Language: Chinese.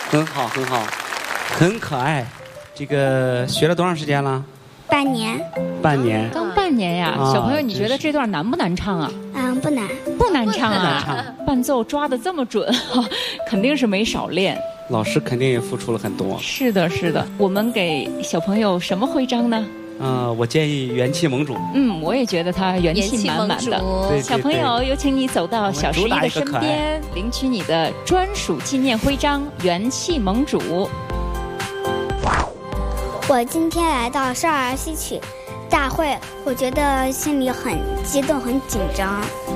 很好，很好，很可爱。这个学了多长时间了？ 半年。 半年。 刚半年呀，小朋友，你觉得这段难不难唱啊？ 不难。 不难唱啊， 不难唱。 伴奏抓得这么准，肯定是没少练。 老师肯定也付出了很多。 是的，是的。我们给小朋友什么徽章呢？ 我建议元气盟主。 我也觉得他元气满满的。 对， 小朋友，有请你走到小11的身边，领取你的专属纪念徽章——元气盟主。 我今天来到少儿戏曲大会，我觉得心里很激动，很紧张。